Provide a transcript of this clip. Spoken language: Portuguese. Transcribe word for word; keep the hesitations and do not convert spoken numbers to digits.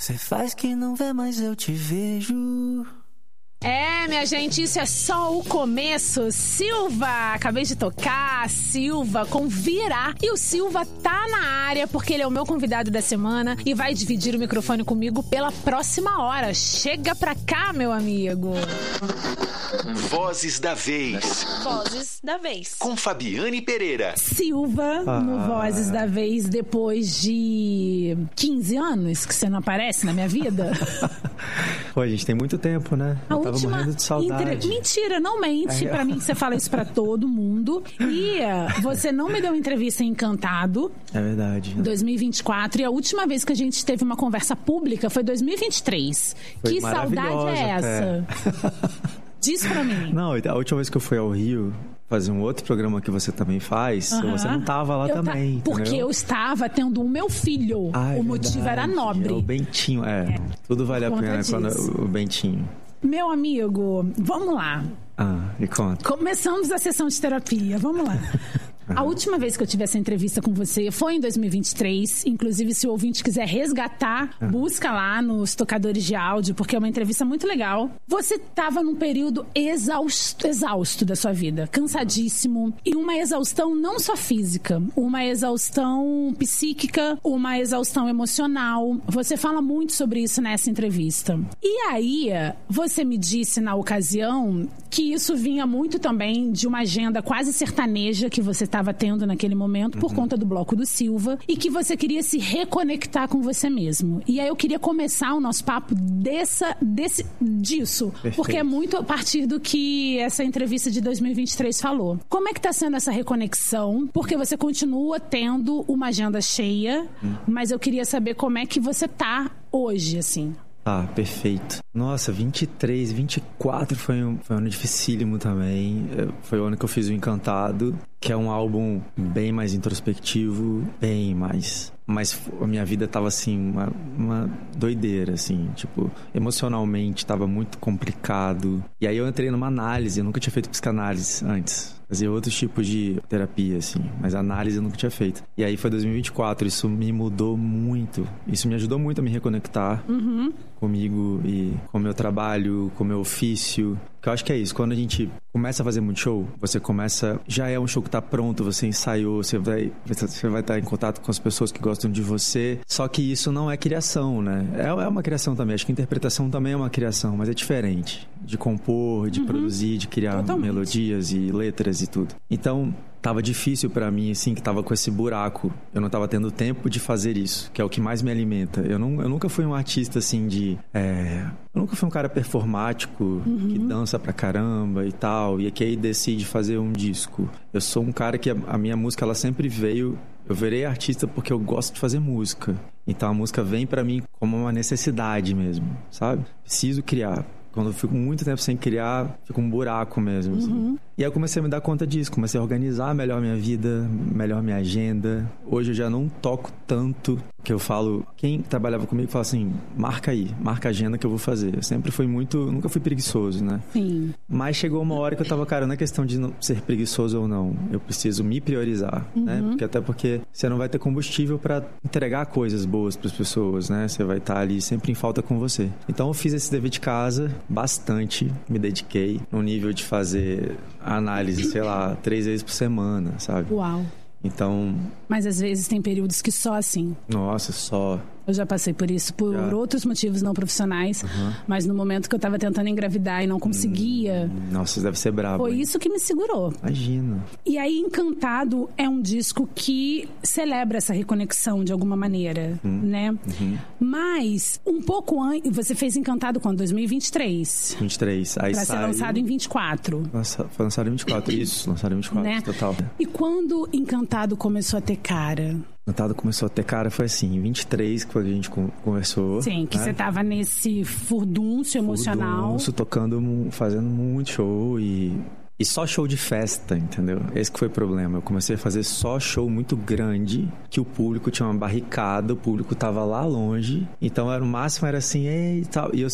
Cê faz que não vê, mas eu te vejo. É, minha gente, isso é só o começo. Silva, acabei de tocar, Silva com Virá. E o Silva tá na área porque ele é o meu convidado da semana e vai dividir o microfone comigo pela próxima hora. Chega pra cá, meu amigo. Vozes da Vez. Vozes da Vez. Com Fabiane Pereira. Silva, ah. no Vozes da Vez, depois de quinze anos que você não aparece na minha vida. Pô, gente, tem muito tempo, né? A Eu tava última morrendo de saudade. Entre... Mentira, não mente. É. Pra mim, você fala isso pra todo mundo. E você não me deu entrevista em Encantado. É verdade. Em dois mil e vinte e quatro. E a última vez que a gente teve uma conversa pública foi em dois mil e vinte e três. Foi que saudade é essa? Diz pra mim. Não, a última vez que eu fui ao Rio fazer um outro programa que você também faz, uhum. você não tava lá eu também, ta... Porque entendeu? eu estava tendo o meu filho. Ah, é o motivo verdade. era nobre. É o Bentinho, é. é. Tudo vale a pena disso. Quando o Bentinho. Meu amigo, vamos lá. Ah, me conta. Começamos a sessão de terapia, vamos lá. A última vez que eu tive essa entrevista com você foi em dois mil e vinte e três. Inclusive, se o ouvinte quiser resgatar, ah. busca lá nos tocadores de áudio, porque é uma entrevista muito legal. Você estava num período exausto, exausto da sua vida, cansadíssimo. E uma exaustão não só física, uma exaustão psíquica, uma exaustão emocional. Você fala muito sobre isso nessa entrevista. E aí, você me disse na ocasião que isso vinha muito também de uma agenda quase sertaneja que você estava tendo naquele momento por uhum. conta do Bloco do Silva e que você queria se reconectar com você mesmo. E aí eu queria começar o nosso papo dessa, desse, disso, Perfeito. Porque é muito a partir do que essa entrevista de dois mil e vinte e três falou. Como é que tá sendo essa reconexão? Porque você continua tendo uma agenda cheia, uhum. mas eu queria saber como é que você tá hoje, assim. Ah, perfeito. Nossa, vinte e três, vinte e quatro foi um, foi um ano dificílimo também. Foi o ano que eu fiz o Encantado, que é um álbum bem mais introspectivo, bem mais... Mas a minha vida tava, assim, uma, uma doideira, assim. Tipo, emocionalmente tava muito complicado. E aí eu entrei numa análise. Eu nunca tinha feito psicanálise antes. Fazia outros tipos de terapia, assim. Mas análise eu nunca tinha feito. E aí foi dois mil e vinte e quatro. Isso me mudou muito. Isso me ajudou muito a me reconectar uhum. comigo e com o meu trabalho, com o meu ofício. Que eu acho que é isso. Quando a gente começa a fazer muito show, você começa... Já é um show que tá pronto, você ensaiou, você vai, você vai estar em contato com as pessoas que gostam de você. Só que isso não é criação, né? É, é uma criação também. Acho que interpretação também é uma criação, mas é diferente. De compor, de uhum. produzir, de criar Totalmente. melodias e letras e tudo. Então... Tava difícil pra mim, assim, que tava com esse buraco. Eu não tava tendo tempo de fazer isso, que é o que mais me alimenta. Eu, não, eu nunca fui um artista, assim, de... É, eu nunca fui um cara performático, uhum. que dança pra caramba e tal, e que aí decide fazer um disco. Eu sou um cara que a, a minha música, ela sempre veio... Eu virei artista porque eu gosto de fazer música. Então a música vem pra mim como uma necessidade mesmo, sabe? Preciso criar. Quando eu fico muito tempo sem criar, fica um buraco mesmo, assim. Uhum. E aí eu comecei a me dar conta disso, comecei a organizar melhor minha vida, melhor minha agenda. Hoje eu já não toco tanto, que eu falo... Quem trabalhava comigo fala assim, marca aí, marca a agenda que eu vou fazer. Eu sempre fui muito... Nunca fui preguiçoso, né? Sim. Mas chegou uma hora que eu tava, cara, não é questão de não ser preguiçoso ou não. Eu preciso me priorizar, uhum. né? Porque até porque você não vai ter combustível pra entregar coisas boas pras pessoas, né? Você vai estar ali sempre em falta com você. Então eu fiz esse dever de casa bastante, me dediquei no nível de fazer análise, sei lá, três vezes por semana, sabe? Uau. Então... Mas às vezes tem períodos que só assim. Nossa, só... Eu já passei por isso, por já. outros motivos não profissionais, uhum. mas no momento que eu tava tentando engravidar e não conseguia... Hum, nossa, deve ser brabo. Foi hein? isso que me segurou. Imagino. E aí, Encantado é um disco que celebra essa reconexão de alguma maneira, hum. né? Uhum. Mas, um pouco antes... Você fez Encantado quando? dois mil e vinte e três. vinte e três. Aí pra saiu... ser lançado em vinte e quatro. Nossa, foi lançado em vinte e quatro, isso. Lançado em vinte e quatro, né? Total. E quando Encantado começou a ter cara... Encantado começou a ter cara, foi assim, em vinte e três, que foi que a gente conversou. Sim, que né? Você tava nesse furdúncio emocional. Furdúncio, tocando, fazendo muito show e... E só show de festa, entendeu? Esse que foi o problema. Eu comecei a fazer só show muito grande, que o público tinha uma barricada, o público tava lá longe. Então, era, o máximo era assim, ei, tal. E eu,